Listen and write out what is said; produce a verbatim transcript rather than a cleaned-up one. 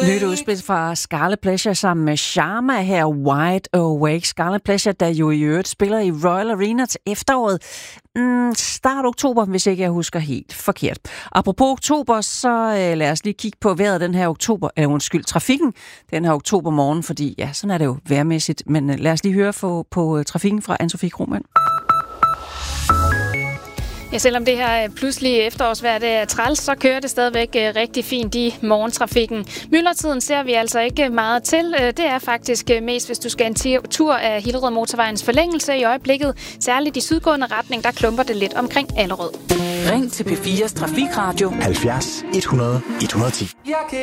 Nyt udspil fra Scarlet Pleasure sammen med Sharma her, Wide Awake. Scarlet Pleasure, der jo i øvrigt spiller i Royal Arena til efteråret. Mm, start oktober, hvis ikke jeg husker helt forkert. Apropos oktober, så øh, lad os lige kigge på vejret den her oktober, eller undskyld, trafikken den her oktober morgen, fordi ja, sådan er det jo vejrmæssigt. Men øh, lad os lige høre på, på øh, trafikken fra Anne-Sophie Krohmann. Ja, selvom det her pludselig efterårsvejr det er træls, så kører det stadigvæk rigtig fint i morgentrafikken. Myldretiden ser vi altså ikke meget til. Det er faktisk mest, hvis du skal en tur af Hillerød Motorvejens forlængelse i øjeblikket. Særligt i sydgående retning, der klumper det lidt omkring Allerød. Ring til P fires Trafikradio halvfjerds et hundrede et hundrede og ti.